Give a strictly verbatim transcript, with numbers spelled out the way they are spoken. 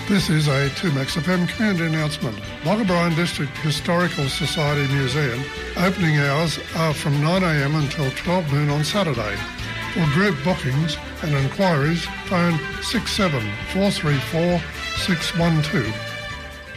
This is a two Max F M community announcement. Logabrine District Historical Society Museum opening hours are from nine a m until twelve noon on Saturday. For group bookings and inquiries, phone six seven four three four six one two.